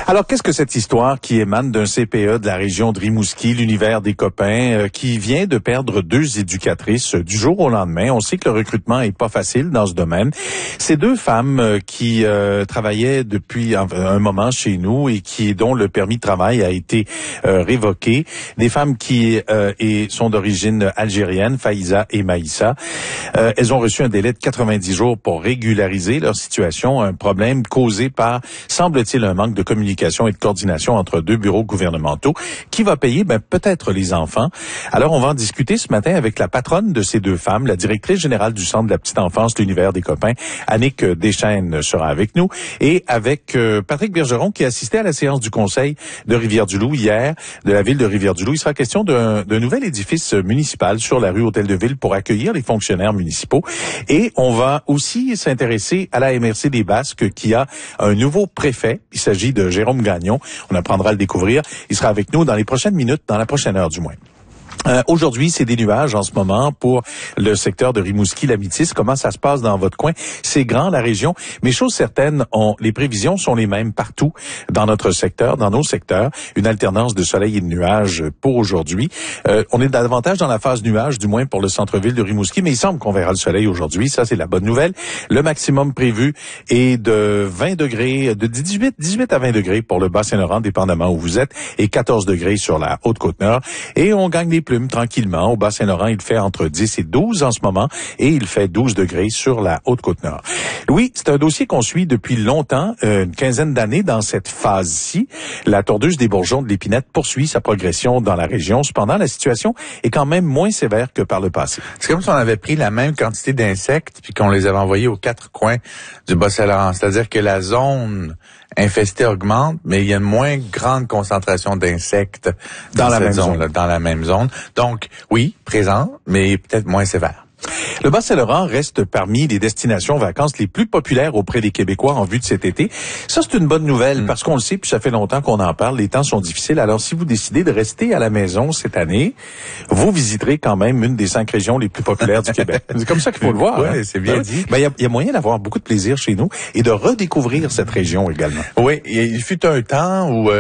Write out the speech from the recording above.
Alors, qu'est-ce que cette histoire qui émane d'un CPE de la région de Rimouski, l'univers des copains, qui vient de perdre 2 éducatrices du jour au lendemain? On sait que le recrutement est pas facile dans ce domaine. Ces 2 femmes qui travaillaient depuis un moment chez nous et dont le permis de travail a été révoqué. Des femmes qui sont d'origine algérienne, Faïza et Maïssa. Elles ont reçu un délai de 90 jours pour régulariser leur situation, un problème causé par, semble-t-il, un manque de communication et de coordination entre 2 bureaux gouvernementaux. Qui va payer? Peut-être les enfants. Alors, on va en discuter ce matin avec la patronne de ces 2 femmes, la directrice générale du Centre de la petite enfance, l'univers des copains, Annick Deschênes sera avec nous, et avec Patrick Bergeron qui a assisté à la séance du conseil de Rivière-du-Loup hier, de la ville de Rivière-du-Loup. Il sera question d'un nouvel édifice municipal sur la rue Hôtel-de-Ville pour accueillir les fonctionnaires municipaux. Et on va aussi s'intéresser à la MRC des Basques qui a un nouveau préfet. Il s'agit de Jérôme Gagnon. On apprendra à le découvrir. Il sera avec nous dans les prochaines minutes, dans la prochaine heure du moins. Aujourd'hui, c'est des nuages en ce moment pour le secteur de Rimouski-Lamitis. Comment ça se passe dans votre coin? C'est grand, la région, mais chose certaine, les prévisions sont les mêmes partout dans notre secteur, dans nos secteurs. Une alternance de soleil et de nuages pour aujourd'hui. On est davantage dans la phase nuages, du moins pour le centre-ville de Rimouski, mais il semble qu'on verra le soleil aujourd'hui. Ça, c'est la bonne nouvelle. Le maximum prévu est de 20 degrés, de 18 à 20 degrés pour le Bas-Saint-Laurent, dépendamment où vous êtes, et 14 degrés sur la Haute-Côte-Nord. Et on gagne des plumes tranquillement. Au Bas-Saint-Laurent, il fait entre 10 et 12 en ce moment et il fait 12 degrés sur la Haute-Côte-Nord. Louis, c'est un dossier qu'on suit depuis longtemps, une quinzaine d'années dans cette phase-ci. La tordeuse des bourgeons de l'épinette poursuit sa progression dans la région. Cependant, la situation est quand même moins sévère que par le passé. C'est comme si on avait pris la même quantité d'insectes puis qu'on les avait envoyés aux 4 coins du Bas-Saint-Laurent. C'est-à-dire que la zone infestée augmente, mais il y a une moins grande concentration d'insectes dans la même zone. Dans la même zone. Donc, oui, présent, mais peut-être moins sévère. Le Bas-Saint-Laurent reste parmi les destinations vacances les plus populaires auprès des Québécois en vue de cet été. Ça, c'est une bonne nouvelle parce qu'on le sait, puis ça fait longtemps qu'on en parle. Les temps sont difficiles. Alors, si vous décidez de rester à la maison cette année, vous visiterez quand même une des 5 régions les plus populaires du Québec. C'est comme ça qu'il faut le voir. Oui, c'est bien dit. Il y a moyen d'avoir beaucoup de plaisir chez nous et de redécouvrir cette région également. Oui, il fut un temps où